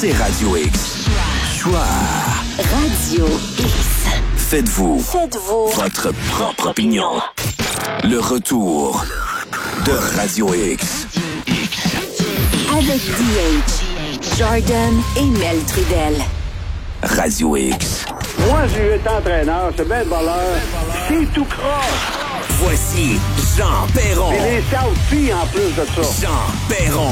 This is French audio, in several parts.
c'est Radio X. Choix. Radio X. Faites-vous votre propre opinion. Le retour de Radio X. Avec DH, Jordan et Mel Trudel. Radio X. Moi, j'ai été entraîneur, c'est bien de valeur. C'est tout croche. Voici Jean Perron. Et les selfies en plus de ça. Jean Perron.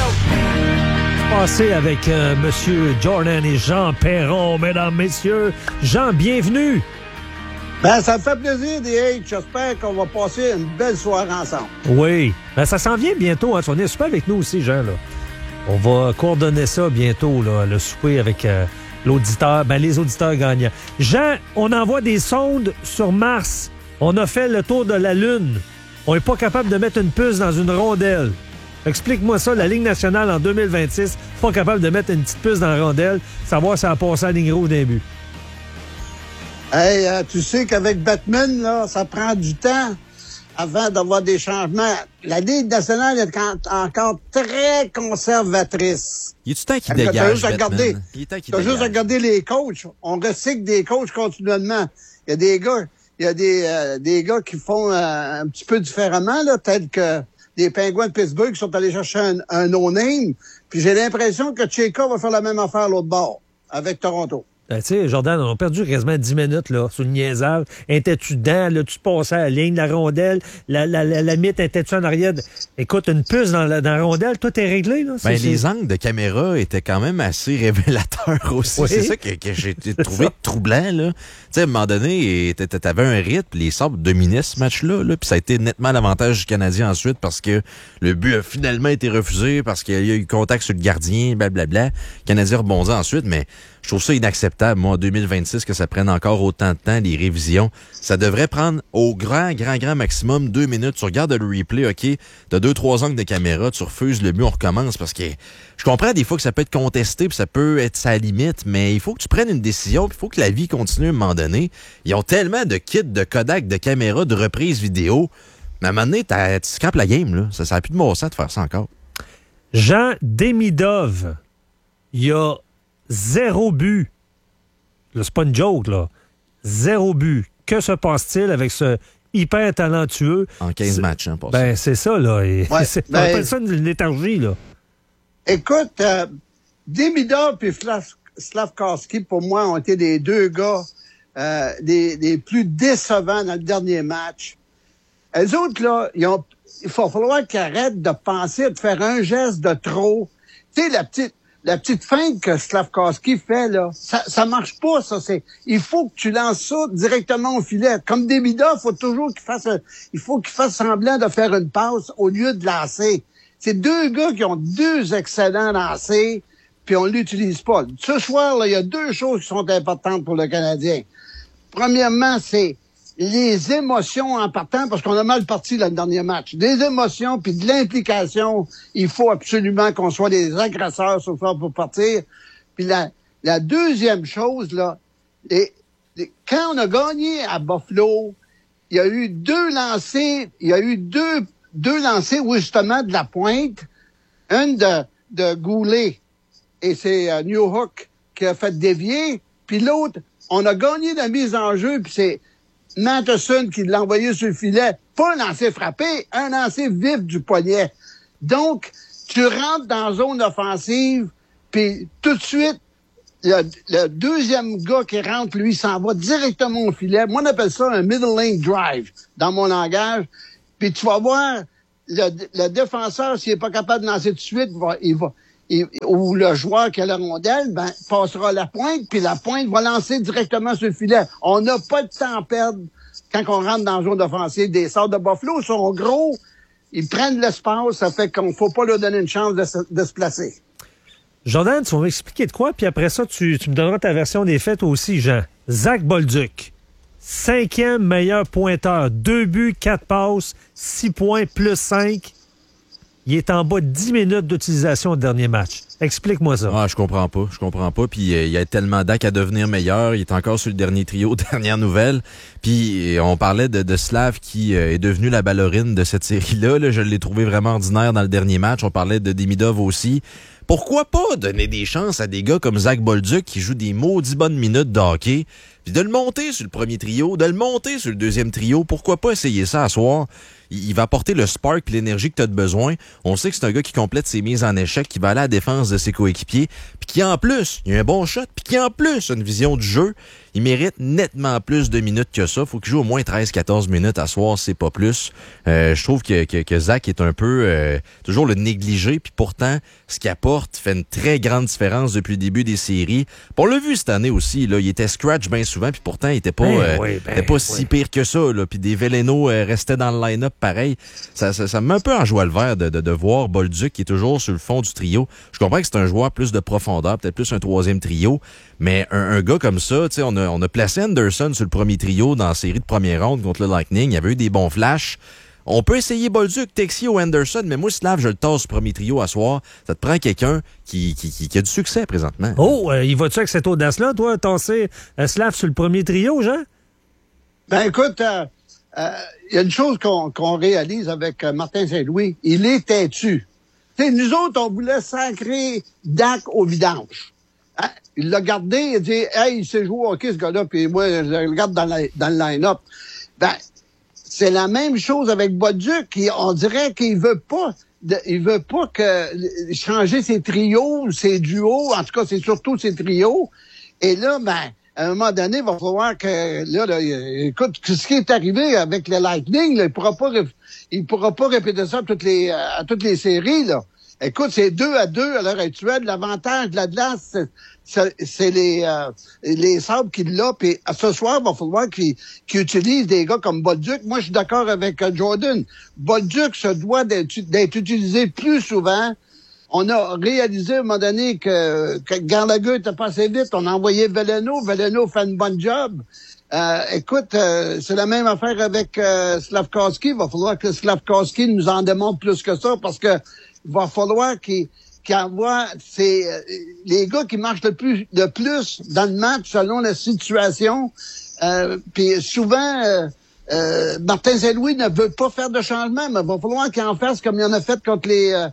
Passé avec Monsieur Jordan et Jean Perron, mesdames, messieurs. Jean, bienvenue. Ben, ça me fait plaisir, DH. J'espère qu'on va passer une belle soirée ensemble. Oui. Ben, ça s'en vient bientôt. Hein. Tu vas venir souper avec nous aussi, Jean. Là. On va coordonner ça bientôt, là, le souper avec l'auditeur, les auditeurs gagnants. Jean, on envoie des sondes sur Mars. On a fait le tour de la Lune. On n'est pas capable de mettre une puce dans une rondelle. Explique-moi ça, la Ligue nationale en 2026, pas capable de mettre une petite puce dans la rondelle, savoir si ça a passé à la ligne rouge d'un but. Hey, tu sais qu'avec Batman, là, ça prend du temps avant d'avoir des changements. La Ligue nationale est encore très conservatrice. Il est-tu temps qu'il dégage, Batman? T'as juste regardé les coachs. On recycle des coachs continuellement. Il y a des gars qui font un petit peu différemment, là, tels que les Penguins de Pittsburgh qui sont allés chercher un no-name. Puis j'ai l'impression que Tcheka va faire la même affaire à l'autre bord, avec Toronto. Ben, tu sais, Jordan, on a perdu quasiment 10 minutes, là, sur le niaisage. Étais-tu dedans, là, tu passais à la ligne, la rondelle, la mythe, étais-tu en arrière? Écoute, une puce dans la rondelle, tout est réglé, là. Les angles de caméra étaient quand même assez révélateurs aussi. Oui. C'est ça que j'ai trouvé troublant, là. Tu sais, à un moment donné, t'avais un rythme, les Sabres dominaient ce match-là, là, puis ça a été nettement l'avantage du Canadien ensuite parce que le but a finalement été refusé, parce qu'il y a eu contact sur le gardien, blablabla. Le Canadien rebondit ensuite, mais je trouve ça inacceptable, moi, en 2026, que ça prenne encore autant de temps, les révisions. Ça devrait prendre au grand maximum 2 minutes. Tu regardes le replay, OK, t'as 2-3 angles de caméra, tu refuses le but, on recommence, parce que je comprends des fois que ça peut être contesté, puis ça peut être sa limite, mais il faut que tu prennes une décision, puis il faut que la vie continue à un moment donné. Ils ont tellement de kits, de Kodak, de caméras, de reprises vidéo. Mais à un moment donné, tu scrapes la game, là. Ça n'a plus de bon sens de faire ça encore. Jean Demidov, il y a 0 but. Là, c'est pas une joke, là. 0 but. Que se passe-t-il avec ce hyper talentueux? En 15 matchs, hein, Ben, c'est ça, là. On appelle ça une léthargie, là. Écoute, Demidov et Slavkovski, pour moi, ont été les deux gars les plus décevants dans le dernier match. Eux autres, là, il va falloir qu'ils arrêtent de penser de faire un geste de trop. Tu sais, la petite feinte que Slavkovski fait, là, ça marche pas, ça. Il faut que tu lances ça directement au filet. Comme Demidov, il faut qu'il fasse semblant de faire une passe au lieu de lancer. C'est deux gars qui ont 2 excellents lancers, puis on l'utilise pas. Ce soir, là, il y a 2 choses qui sont importantes pour le Canadien. Premièrement, c'est les émotions en partant, parce qu'on a mal parti dans le dernier match. Des émotions puis de l'implication. Il faut absolument qu'on soit des agresseurs ce soir pour partir. Puis la deuxième chose, là, quand on a gagné à Buffalo, il y a eu 2 lancers, deux lancers où justement de la pointe, une de Goulet, et c'est New Hook qui a fait dévier, puis l'autre, on a gagné la mise en jeu, puis c'est Matheson qui l'a envoyé sur le filet, pas un lancer frappé, un lancer vif du poignet. Donc, tu rentres dans la zone offensive, puis tout de suite, le deuxième gars qui rentre, lui, s'en va directement au filet. Moi, on appelle ça un middle lane drive, dans mon langage. Puis tu vas voir, le défenseur, s'il est pas capable de lancer tout de suite, ou le joueur qui a la rondelle, passera la pointe, puis la pointe va lancer directement sur le filet. On n'a pas de temps à perdre quand on rentre dans la zone offensive. Des Sabres de Buffalo sont gros, ils prennent l'espace, ça fait qu'on faut pas leur donner une chance de se placer. Jordan, tu vas m'expliquer de quoi, puis après ça, tu me donneras ta version des faits aussi, Jean. Zach Bolduc, 5e meilleur pointeur, 2 buts, 4 passes, 6 points, plus 5. Il est en bas de 10 minutes d'utilisation au dernier match. Explique-moi ça. Ah, je comprends pas. Puis il y a tellement d'actes à devenir meilleur. Il est encore sur le dernier trio, dernière nouvelle. Puis on parlait de Slav qui est devenu la ballerine de cette série-là. Là. Je l'ai trouvé vraiment ordinaire dans le dernier match. On parlait de Demidov aussi. pourquoi pas donner des chances à des gars comme Zach Bolduc qui jouent des maudits bonnes minutes de hockey, puis de le monter sur le premier trio, de le monter sur le deuxième trio. Pourquoi pas essayer ça à soir? Il va apporter le spark et l'énergie que tu as de besoin. On sait que c'est un gars qui complète ses mises en échec, qui va aller à la défense de ses coéquipiers, puis qui en plus, il a un bon shot, puis qui en plus a une vision du jeu. Il mérite nettement plus de minutes que ça. Faut qu'il joue au moins 13-14 minutes à soir, c'est pas plus. Je trouve que Zach est un peu toujours le négligé, puis pourtant, ce qu'il apporte fait une très grande différence depuis le début des séries. Puis on l'a vu cette année aussi, là, il était scratch bien souvent, puis pourtant, il était pas, si pire que ça. Là. Puis des Veleno restaient dans le line-up pareil. Ça me met un peu en joie le vert de voir Bolduc qui est toujours sur le fond du trio. Je comprends que c'est un joueur plus de profondeur, peut-être plus un troisième trio, mais un gars comme ça, tu sais, on a placé Anderson sur le premier trio dans la série de première ronde contre le Lightning. Il y avait eu des bons flashs. On peut essayer Bolduc, Texier ou Anderson, mais moi, Slav, je le tasse sur le premier trio à soir. Ça te prend quelqu'un qui a du succès présentement. Oh, il va-tu avec cette audace-là, toi, tasser Slav sur le premier trio, Jean? Ben écoute, il y a une chose qu'on réalise avec Martin Saint-Louis. Il est têtu. T'sais, nous autres, on voulait sacrer Dak au vidange. Hein? Il l'a gardé, il a dit « Hey, il sait jouer au hockey, ce gars-là, puis moi, je le regarde dans le line-up. » Ben, c'est la même chose avec Bolduc. On dirait qu'il veut pas changer ses trios, ses duos. En tout cas, c'est surtout ses trios. Et là, ben, à un moment donné, il va falloir que, là, écoute, ce qui est arrivé avec le Lightning, là, il pourra pas répéter ça à toutes les séries, là. Écoute, c'est 2-2 à l'heure actuelle. L'avantage de la glace, c'est les sabres qu'il a. Puis ce soir, il va falloir qu'il utilise des gars comme Bolduc. Moi, je suis d'accord avec Jordan. Bolduc se doit d'être utilisé plus souvent. On a réalisé à un moment donné que Gallagher était pas assez vite. On a envoyé Veleno. Veleno fait une bonne job. Écoute, c'est la même affaire avec Slavkovski. Il va falloir que Slavkovski nous en démontre plus que ça parce que il va falloir qu'il envoie les gars qui marchent le plus dans le match selon la situation. Puis souvent, Martin Saint-Louis ne veut pas faire de changement, mais il va falloir qu'il en fasse comme il en a fait contre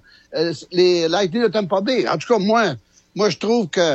les Lightning de Tampa Bay. En tout cas, moi je trouve que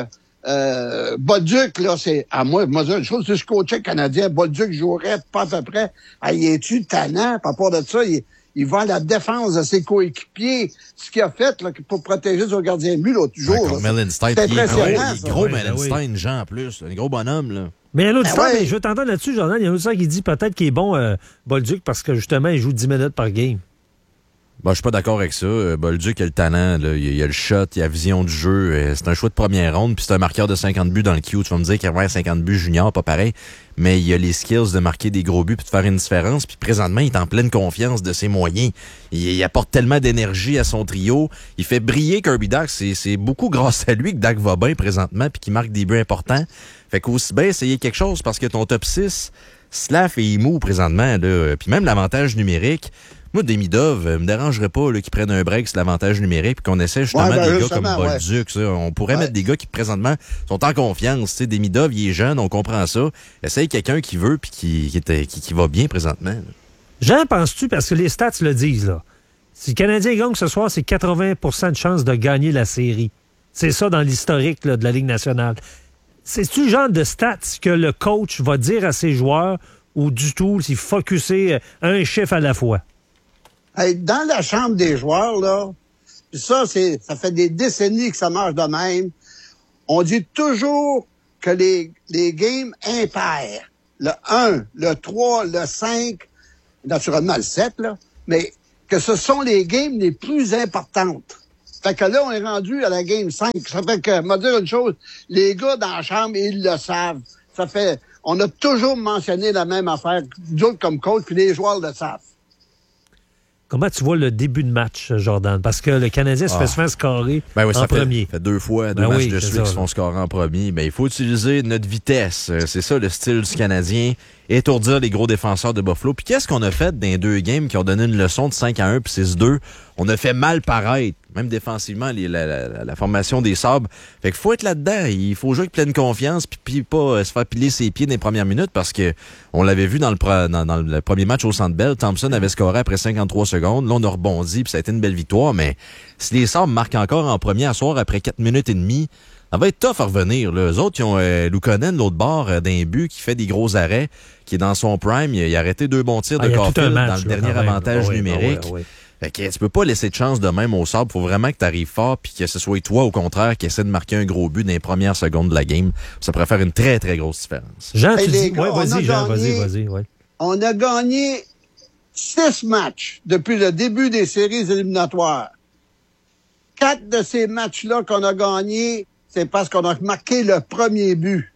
Bolduc, là, c'est à moi une chose, c'est ce coach canadien, Bolduc jouerait pas à peu près. Il est-tu tannant? Par rapport de ça, il va à la défense de ses coéquipiers. Ce qu'il a fait là, pour protéger son gardien de but l'autre jour. C'est impressionnant. Il est gros, Mellenstein, Jean, en plus. Un gros bonhomme, là. Mais il y a un autre histoire, je veux t'entendre là-dessus, Jordan. Il y a un autre histoire qui dit peut-être qu'il est bon, Bolduc, parce que justement, il joue 10 minutes par game. Bon, je suis pas d'accord avec ça. Bolduc a le talent, là. Il a le shot, il a la vision du jeu. C'est un choix de première ronde, puis c'est un marqueur de 50 buts dans le Q. Tu vas me dire qu'il va avoir 50 buts junior, pas pareil. Mais il a les skills de marquer des gros buts puis de faire une différence. Puis présentement, il est en pleine confiance de ses moyens. Il apporte tellement d'énergie à son trio. Il fait briller Kirby Dach. C'est beaucoup grâce à lui que Dach va bien présentement puis qu'il marque des buts importants. Fait qu'aussi bien essayer quelque chose parce que ton top 6, Slav et Imo présentement, là, puis même l'avantage numérique. Moi, Demidov, me dérangerait pas qu'ils prennent un break sur l'avantage numérique et qu'on essaie justement des gars comme Bolduc. Ça. On pourrait mettre des gars qui, présentement, sont en confiance. Demidov, il est jeune, on comprend ça. Essaye quelqu'un qui veut puis qui va bien présentement. Là. Jean, penses-tu, parce que les stats le disent, là, si le Canadien gagne ce soir, c'est 80% de chance de gagner la série. C'est ça dans l'historique là, de la Ligue nationale. C'est-tu le genre de stats que le coach va dire à ses joueurs ou du tout, s'il focusser un chiffre à la fois? Hey, dans la chambre des joueurs, là, ça fait des décennies que ça marche de même. On dit toujours que les games impairs, le 1, le 3, le 5, naturellement le 7, là, mais que ce sont les games les plus importantes. Fait que là, on est rendu à la game 5. Ça fait que, m'a dire une chose, les gars dans la chambre, ils le savent. On a toujours mentionné la même affaire, d'autres comme coach, puis les joueurs le savent. Comment tu vois le début de match, Jordan? Parce que le Canadien se fait souvent scorer en premier. Ça fait deux fois, deux matchs de suite qui se font scorer en premier. Il faut utiliser notre vitesse. C'est ça le style du Canadien. Étourdir les gros défenseurs de Buffalo. Puis qu'est-ce qu'on a fait dans les deux games qui ont donné une leçon de 5-1 puis 6-2? On a fait mal paraître. même défensivement, la formation des Sabres. Fait qu'il faut être là-dedans. Il faut jouer avec pleine confiance puis pas se faire piler ses pieds dans les premières minutes parce que on l'avait vu dans le premier match au Centre Bell. Thompson avait scoré après 53 secondes. Là, on a rebondi puis ça a été une belle victoire. Mais si les Sabres marquent encore en premier à soir après 4 minutes et demie, ça va être tough à revenir. Là. Eux autres, ils ont Luukkonen, l'autre bord, d'un but qui fait des gros arrêts, qui est dans son prime. Il a arrêté 2 bons tirs de Caulfield dans le dernier avantage numérique. Fait que tu peux pas laisser de chance de même au Sabres. Faut vraiment que tu arrives fort puis que ce soit toi, au contraire, qui essaie de marquer un gros but dans les premières secondes de la game. Ça pourrait faire une très, très grosse différence. Jean, Hey, tu les dis... gars, Ouais, vas-y, Jean, gagné- vas-y. Ouais. On a gagné 6 matchs depuis le début des séries éliminatoires. 4 de ces matchs-là qu'on a gagnés, c'est parce qu'on a marqué le premier but.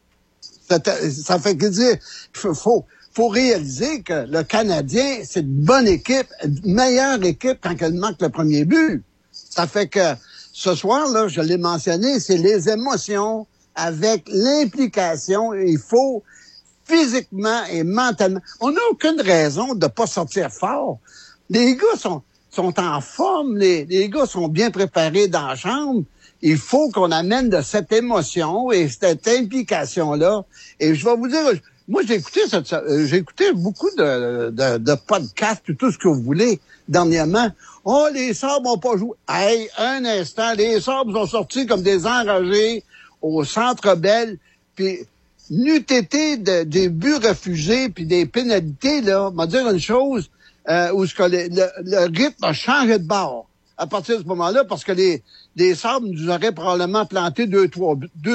Ça fait que dire, faut réaliser que le Canadien, c'est une bonne équipe, une meilleure équipe quand elle marque le premier but. Ça fait que ce soir, là, je l'ai mentionné, c'est les émotions avec l'implication. Il faut physiquement et mentalement. On n'a aucune raison de pas sortir fort. Les gars sont en forme, les gars sont bien préparés dans la chambre. Il faut qu'on amène de cette émotion et cette implication-là. Et je vais vous dire, moi, j'ai écouté beaucoup de podcasts, tout ce que vous voulez, dernièrement. Oh, les Sabres n'ont pas joué. Hey, un instant, les Sabres sont sortis comme des enragés au Centre Bell, puis n'eût été des buts refusés puis des pénalités, là, m'a dire une chose, où le rythme a changé de bord à partir de ce moment-là, parce que les Sabres nous auraient probablement planté 2-3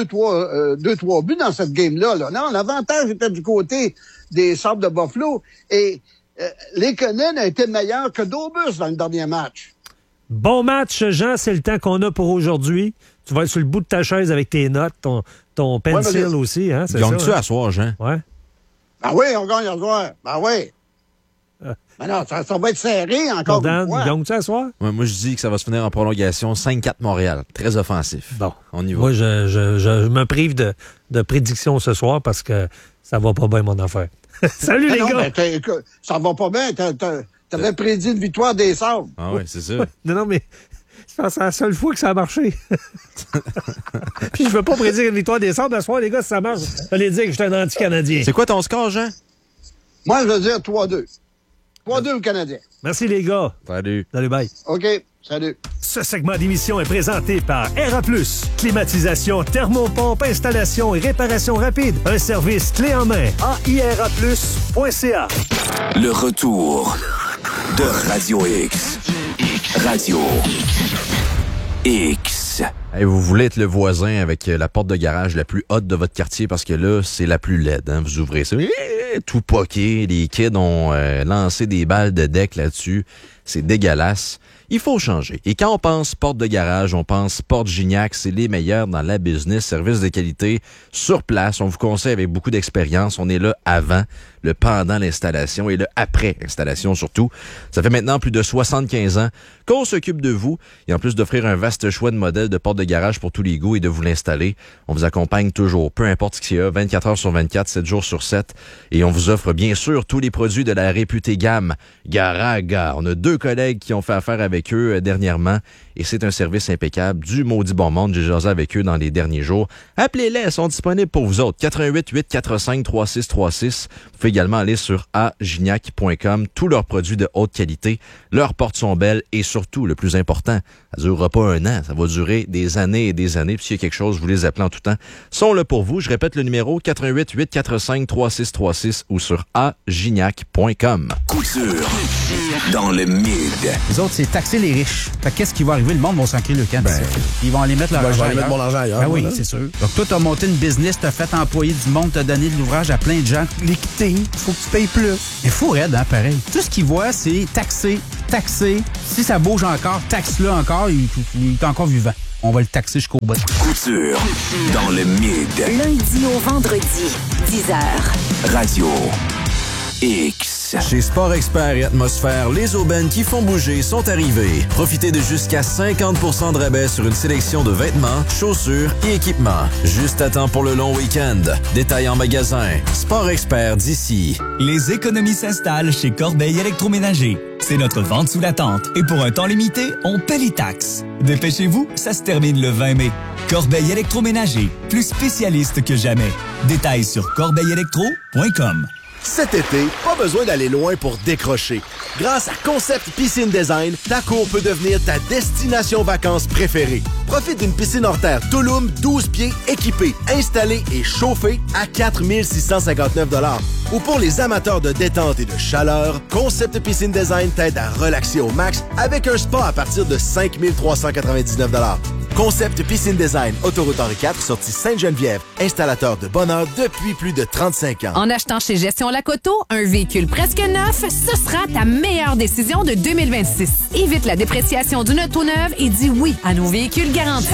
buts dans cette game-là. Là. Non, l'avantage était du côté des Sabres de Buffalo. Et Lekonen a été meilleur que Dobus dans le dernier match. Bon match, Jean, c'est le temps qu'on a pour aujourd'hui. Tu vas être sur le bout de ta chaise avec tes notes, ton pencil aussi, hein? Gagnes-tu à soir, Jean? Ouais. Ben oui, on gagne à soir. Ben oui. Ben non, ça va être serré encore Dan, une fois. gagnes-tu à soir? Ouais, moi, je dis que ça va se finir en prolongation 5-4 Montréal. Très offensif. Bon. On y va. Moi, je me prive de prédiction ce soir parce que ça va pas bien, mon affaire. Salut, les gars! Ben, ça va pas bien. T'avais prédit une victoire des Sabres. Ah oui, c'est ça. Non, mais c'est la seule fois que ça a marché. Puis je veux pas prédire une victoire des Sabres. Ce soir, les gars, si ça marche, allez dire que je suis un anti-Canadien. C'est quoi ton score, Jean? Moi, je veux dire 3-2. 3-2 au Canadien. Merci, les gars. Salut. Salut, bye. OK, salut. Ce segment d'émission est présenté par Aira+. Climatisation, thermopompe, installation et réparation rapide. Un service clé en main. AIRAplus.ca. Le retour de Radio X. Radio X. Hey, vous voulez être le voisin avec la porte de garage la plus haute de votre quartier parce que là, c'est la plus laide. Hein? Vous ouvrez ça, tout poqué. Les kids ont lancé des balles de deck là-dessus. C'est dégueulasse. Il faut changer. Et quand on pense porte de garage, on pense Porte Gignac. C'est les meilleurs dans la business. Service de qualité sur place. On vous conseille avec beaucoup d'expérience. On est là avant, le pendant l'installation et le après installation surtout. Ça fait maintenant plus de 75 ans qu'on s'occupe de vous. Et en plus d'offrir un vaste choix de modèles de porte de garage pour tous les goûts et de vous l'installer, on vous accompagne toujours, peu importe ce qu'il y a, 24 heures sur 24, 7 jours sur 7. Et on vous offre bien sûr tous les produits de la réputée gamme Garaga. On a 2 collègues qui ont fait affaire avec eux dernièrement et c'est un service impeccable du maudit bon monde. J'ai jasé avec eux dans les derniers jours. Appelez-les, elles sont disponibles pour vous autres. 88 845 3636. Vous pouvez également aller sur agignac.com. Tous leurs produits de haute qualité, leurs portes sont belles et surtout, le plus important, ça ne durera pas un an, ça va durer des années et des années. Puis s'il y a quelque chose, vous les appelez en tout temps. Ils sont là pour vous. Je répète le numéro 88 845 3636 ou sur agignac.com. Couture dans le mid. Les autres, c'est taxer les riches. Fait que qu'est-ce qui va arriver? Le monde va s'encrire le camp. Ils vont aller mettre leur argent ailleurs. mon argent ailleurs. Ben oui, voilà. c'est sûr. Donc toi, t'as monté une business, t'as fait employer du monde, t'as donné de l'ouvrage à plein de gens. L'équité, il faut que tu payes plus. Il faut raide, hein, pareil. Tout ce qu'ils voient, c'est taxer. Si ça bouge encore, taxe-le encore, il est encore vivant. On va le taxer jusqu'au bout. Couture dans le mid. Lundi au vendredi, 10h. Radio X. Chez Sport Expert et Atmosphère, les aubaines qui font bouger sont arrivées. Profitez de jusqu'à 50% de rabais sur une sélection de vêtements, chaussures et équipements. Juste à temps pour le long week-end. Détails en magasin. Sport Expert d'ici. Les économies s'installent chez Corbeil Électroménager. c'est notre vente sous la tente. Et pour un temps limité, on paie les taxes. Dépêchez-vous, ça se termine le 20 mai. Corbeil électroménager, plus spécialiste que jamais. Détails sur corbeillelectro.com. Cet été, pas besoin d'aller loin pour décrocher. Grâce à Concept Piscine Design, ta cour peut devenir ta destination vacances préférée. Profite d'une piscine hors terre Tulum 12 pieds équipée, installée et chauffée à 4 659 $. Ou pour les amateurs de détente et de chaleur, Concept Piscine Design t'aide à relaxer au max avec un spa à partir de 5 399 $. Concept Piscine Design, Autoroute Henri IV, sortie Sainte-Geneviève. Installateur de bonheur depuis plus de 35 ans. En achetant chez Gestion Lacoto, un véhicule presque neuf, ce sera ta meilleure décision de 2026. Évite la dépréciation d'une auto neuve et dis oui à nos véhicules garantis.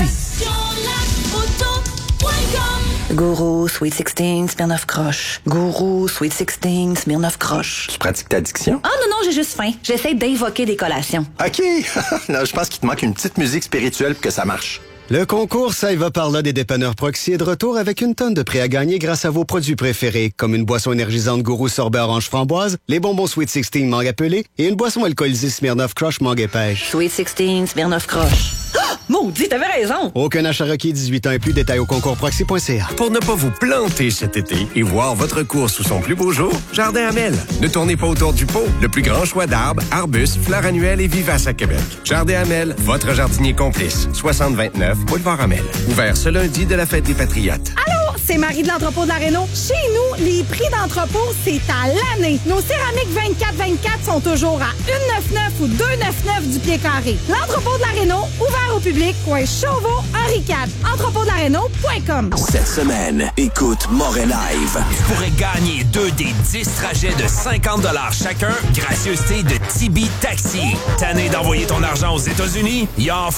Gourou, Sweet 16, Smirnoff Croche. Gourou, Sweet 16, Smirnoff Croche. Tu pratiques ta diction? Ah non, j'ai juste faim. J'essaie d'invoquer des collations. OK. Non, je pense qu'il te manque une petite musique spirituelle pour que ça marche. Le concours Ça y va par là des dépanneurs Proxy est de retour avec une tonne de prix à gagner grâce à vos produits préférés, comme une boisson énergisante Gourou sorbet orange framboise, les bonbons Sweet 16 mangue appelée et une boisson alcoolisée Smirnoff Crush mangue et pêche. Sweet 16, Smirnoff Crush. Ah! Maudit, t'avais raison! Aucun achat requis, 18 ans et plus, détail au concours-proxy.ca. Pour ne pas vous planter cet été et voir votre course sous son plus beau jour, Jardin Hamel. Ne tournez pas autour du pot. Le plus grand choix d'arbres, arbustes, fleurs annuelles et vivaces à Québec. Jardin Hamel, votre jardinier complice. 6029 Boulevard Hamel. Ouvert ce lundi de la fête des Patriotes. Allô, c'est Marie de l'entrepôt de la Réno. Chez nous, les prix d'entrepôt, c'est à l'année. Nos céramiques 24-24 sont toujours à 1,99 ou 2,99 du pied carré. L'entrepôt de la Réno, ouvert au public, coin Chauveau, Henri IV. Entrepôtdelaréno.com. Cette semaine, écoute Moret Live. Tu pourrais gagner 2 des 10 trajets de 50 $ chacun, gracieuseté de Tibi Taxi. Tanné d'envoyer ton argent aux États-Unis? Il y a enfin